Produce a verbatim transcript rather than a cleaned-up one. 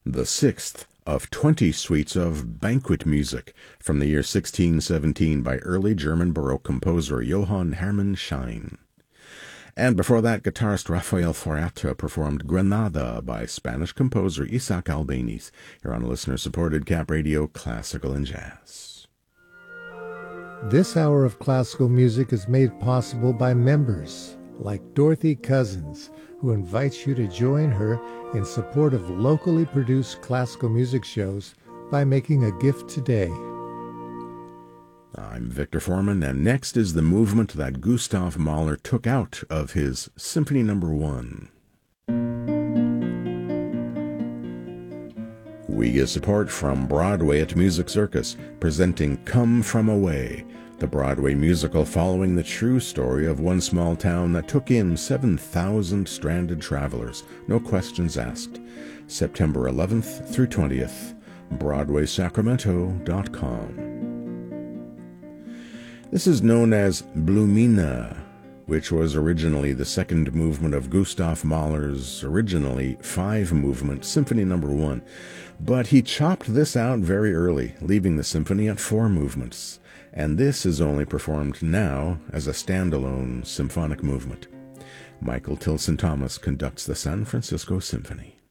the sixth of twenty suites of banquet music from the year sixteen seventeen by early German Baroque composer Johann Hermann Schein. And before that, guitarist Rafael Foreta performed Granada by Spanish composer Isaac Albeniz, here on listener-supported Cap Radio Classical and Jazz. This hour of classical music is made possible by members like Dorothy Cousins, who invites you to join her in support of locally produced classical music shows by making a gift today. I'm Victor Foreman, and next is the movement that Gustav Mahler took out of his Symphony Number One. We get support from Broadway at Music Circus, presenting Come From Away, the Broadway musical following the true story of one small town that took in seven thousand stranded travelers, no questions asked. September eleventh through twentieth, broadway sacramento dot com. This is known as Blumina, which was originally the second movement of Gustav Mahler's originally five-movement Symphony Number One, but he chopped this out very early, leaving the symphony at four movements, and this is only performed now as a standalone symphonic movement. Michael Tilson Thomas conducts the San Francisco Symphony.